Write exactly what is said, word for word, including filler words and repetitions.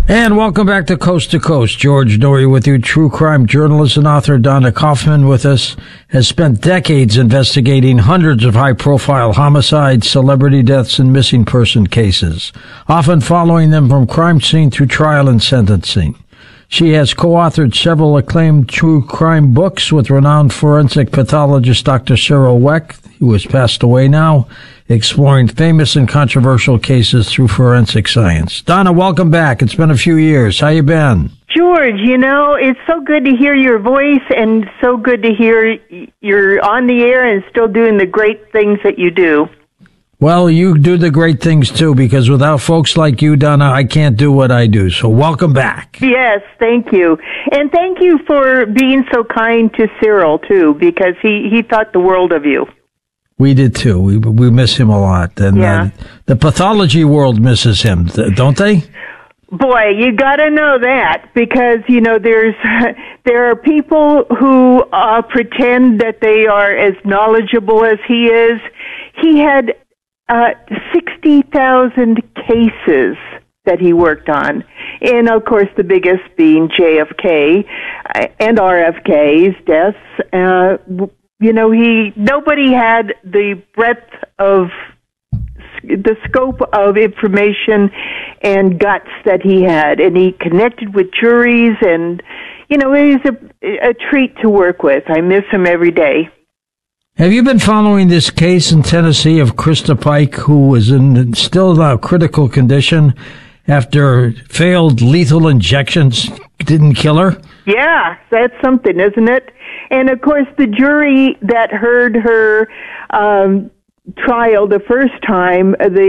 And welcome back to Coast to Coast. George Noory with you. True crime journalist and author Donna Kaufman with us has spent decades investigating hundreds of high-profile homicides, celebrity deaths, and missing person cases, often following them from crime scene through trial and sentencing. She has co-authored several acclaimed true crime books with renowned forensic pathologist Doctor Cyril Wecht, who has passed away now, exploring famous and controversial cases through forensic science. Donna, welcome back. It's been a few years. How you been? George, you know, it's so good to hear your voice and so good to hear you're on the air and still doing the great things that you do. Well, you do the great things, too, because without folks like you, Donna, I can't do what I do. So welcome back. Yes, thank you. And thank you for being so kind to Cyril, too, because he, he thought the world of you. We did, too. We we miss him a lot. And yeah. uh, the pathology world misses him, don't they? Boy, you got to know that because, you know, there's there are people who uh, pretend that they are as knowledgeable as he is. He had uh, sixty thousand cases that he worked on. And, of course, the biggest being J F K and R F K's deaths. Uh, you know, he nobody had the breadth of the scope of information and guts that he had. And he connected with juries, and, you know, he's a, a treat to work with. I miss him every day. Have you been following this case in Tennessee of Krista Pike, who was in still a critical condition after failed lethal injections didn't kill her? Yeah, that's something, isn't it? And, of course, the jury that heard her um, trial the first time, the